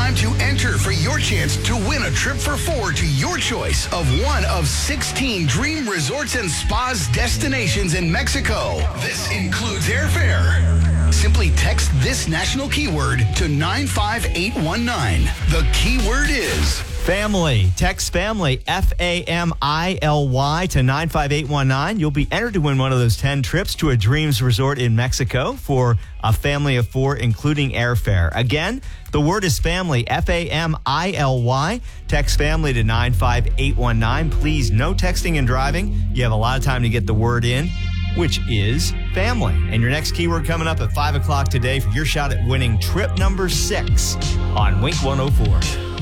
time to enter for your chance to win a trip for four to your choice of one of 16 dream resorts and spas destinations in Mexico. This includes airfare. Simply text this national keyword to 95819. The keyword is family. Text family, FAMILY, to 95819. You'll be entered to win one of those 10 trips to a Dreams Resort in Mexico for a family of four, including airfare. Again, the word is family, FAMILY. Text family to 95819. Please, no texting and driving. You have a lot of time to get the word in, which is family. And your next keyword coming up at 5 o'clock today for your shot at winning trip number 6 on Wink 104.